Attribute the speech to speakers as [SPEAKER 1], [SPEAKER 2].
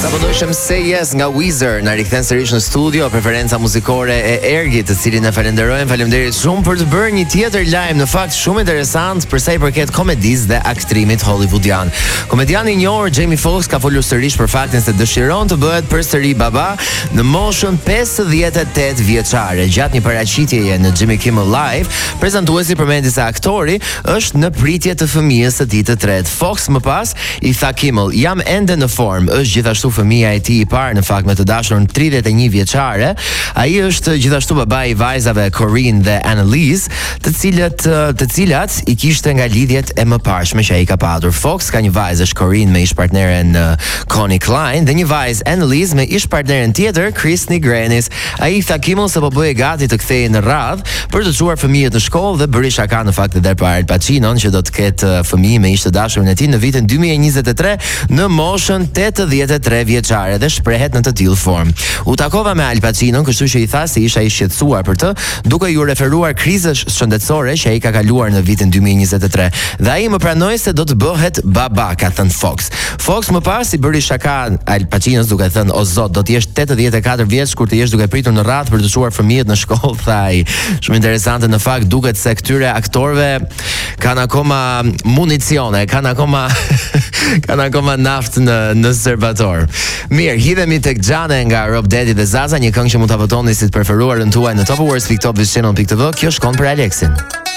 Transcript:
[SPEAKER 1] Apo ndoshëm Say Yes nga Weezer na rikthen sërish në studio, preferenca muzikore e Ergit, të cilin e falenderojmë. Faleminderit shumë për të bërë një tjetër lajm, në fakt shumë interesant për sa i përket komedisë dhe aktrimit hollywoodian. Komediani i njohur Jamie Foxx ka folur sërish për faktin se dëshiron të bëhet përsëri baba në moshën 58 vjeçare. Gjatë një paraqitjeje në Jimmy Kimmel Live, prezantuesi përmendi se aktori është në pritje të fëmijës së tij të tretë. Foxx më pas i tha Kimmel, jam ende në formë, është gjithashtu fëmia e tij i parë në fakt me të dashurën 31 vjeçare. Ai është gjithashtu babai i vajzave Corinne dhe Annalise, të cilat i kishte nga lidhjet e mëparshme që ai ka patur. Foxx ka një vajzë, Corinne, me ish-partneren Connie Klein dhe një vajzë Annalise me ish-partneren tjetër Kristni Grenis. Ai tha Kimmel se po bëhej gati të kthehej në radhë për të çuar fëmijët në shkollë dhe bëri shaka në fakt edhe për Al Pacinon që do të ketë fëmijë me ish të dashurën e tij në vitin 2023 në moshën 83 vjeçare dhe shprehet në të tillë formë. U takova me Al Pacinon, kështu që i tha se isha i shqetësuar për të, duke ju referuar krizës shëndetësore që ai ka kaluar në vitin 2023. Dhe ai më pranoi se do të bëhet baba, ka thënë Foxx. Foxx më pas i bëri shaka Al Pacinos duke thënë, o zot, do të jesh 84 vjeç kur të jesh duke pritur në radhë për të çuar fëmijët në shkollë, tha ai. Shumë interesante, në fakt duket se këtyre aktorëve kanë akoma municione, kanë akoma naftë në serbator. Mirë, hidhemi tek Xhane nga Rob Daddy dhe Zaza, një këngë që mund ta votoni si të preferuarën tuaj në Top Awards.top/channel.tv. Kjo shkon për Alexin.